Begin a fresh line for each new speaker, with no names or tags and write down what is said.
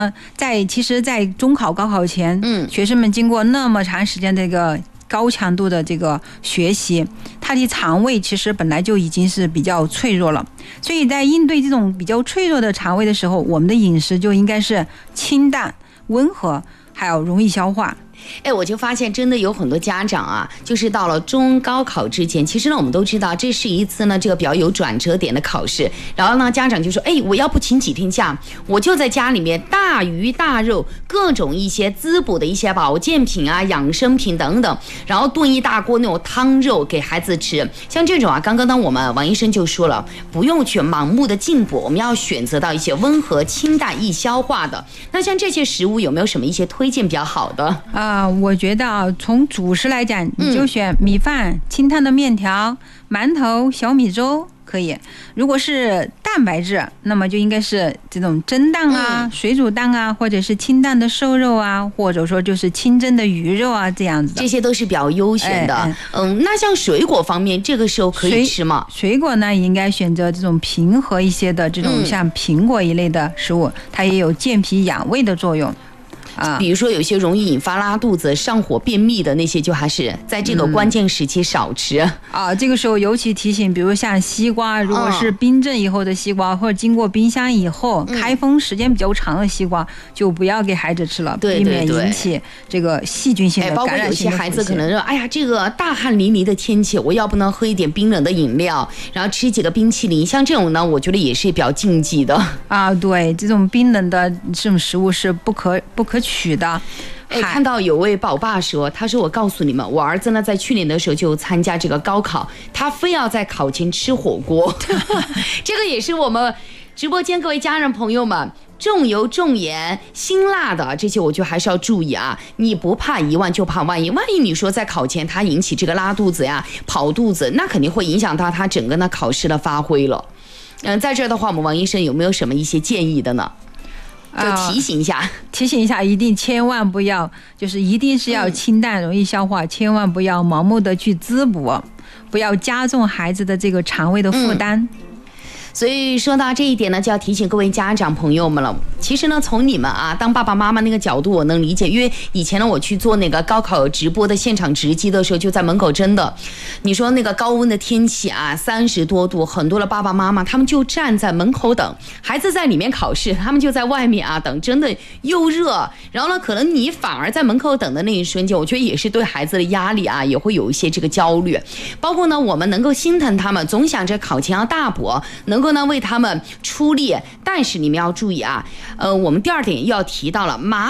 其实，在中考、高考前，学生们经过那么长时间的一个高强度的这个学习，他的肠胃其实本来就已经是比较脆弱了，所以在应对这种比较脆弱的肠胃的时候，我们的饮食就应该是清淡、温和，还有容易消化。
我就发现真的有很多家长啊，就是到了中高考之前，其实呢我们都知道这是一次呢这个比较有转折点的考试，然后呢家长就说，我要不请几天假，我就在家里面大鱼大肉，各种一些滋补的一些保健品啊、养生品等等，然后炖一大锅那种汤肉给孩子吃。像这种啊，刚刚我们王医生就说了，不用去盲目的进补，我们要选择到一些温和、清淡、易消化的。那像这些食物有没有什么一些推荐比较好的？
我觉得从主食来讲，你就选米饭、清淡的面条、馒头、小米粥可以。如果是蛋白质，那么就应该是这种蒸蛋啊、水煮蛋啊，或者是清淡的瘦肉啊，或者说就是清蒸的鱼肉啊，这样子的。
这些都是比较优选的。那像水果方面，这个时候可以吃吗？
水果呢，应该选择这种平和一些的这种像苹果一类的食物，它也有健脾养胃的作用。
比如说有些容易引发拉肚子、上火、便秘的那些，就还是在这个关键时期少吃。
这个时候尤其提醒，比如像西瓜，如果是冰镇以后的西瓜，或者经过冰箱以后开封时间比较长的西瓜，就不要给孩子吃了，避免引起这个细菌性的感染性的。
包括有些孩子可能说，这个大汗淋漓的天气，我要不能喝一点冰冷的饮料，然后吃几个冰淇淋，像这种呢，我觉得也是比较禁忌的。
对，这种冰冷的这种食物是不可取的。
看到有位宝爸说，他说我告诉你们，我儿子呢在去年的时候就参加这个高考，他非要在考前吃火锅。这个也是我们直播间各位家人朋友们，重油重盐辛辣的这些，我觉得还是要注意啊。你不怕一万就怕万一，万一你说在考前他引起这个拉肚子呀、跑肚子，那肯定会影响到他整个呢考试的发挥了。在这的话，我们王医生有没有什么一些建议的呢？就提醒一下，
一定千万不要，就是一定是要清淡容易消化，千万不要盲目的去滋补，不要加重孩子的这个肠胃的负担。
所以说到这一点呢，就要提醒各位家长朋友们了。其实呢，从你们当爸爸妈妈那个角度，我能理解，因为以前呢，我去做那个高考直播的现场直击的时候，就在门口，真的，你说那个高温的天气30多度，很多的爸爸妈妈他们就站在门口等，孩子在里面考试，他们就在外面等，真的又热。然后呢，可能你反而在门口等的那一瞬间，我觉得也是对孩子的压力也会有一些这个焦虑。包括呢，我们能够心疼他们，总想着考前要大补，能够呢为他们出力，但是你们要注意我们第二点又要提到了